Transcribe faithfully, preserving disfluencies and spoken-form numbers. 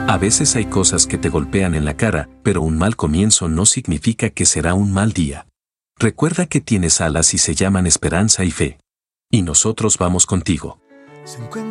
A veces hay cosas que te golpean en la cara, pero un mal comienzo no significa que será un mal día. Recuerda que tienes alas y se llaman esperanza y fe. Y nosotros vamos contigo.